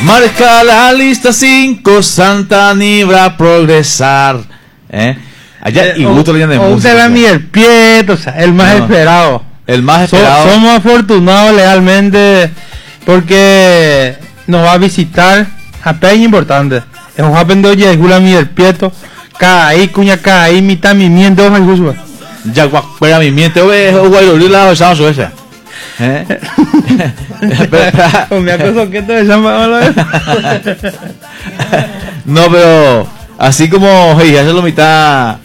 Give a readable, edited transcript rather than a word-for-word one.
Marca la lista 5, Santa Nibra progresar. Allá y gusto le de música. Usted era Miguel Piet, o sea, el más esperado. El más esperado. Somos afortunados legalmente porque nos va a visitar a Peña importante. Es un happen de oye, Gula Miguel Pieto, caí, cuña caí, mitad mi miento, my gusua. Ya guacuera mi miente, güey, la besamos su esa. Me acuerdo que te llama. No, pero así como hey, hacerlo mitad